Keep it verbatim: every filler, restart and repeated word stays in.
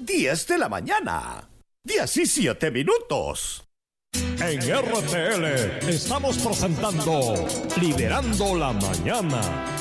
diez de la mañana. diecisiete minutos. En R T L estamos presentando Liderando la Mañana.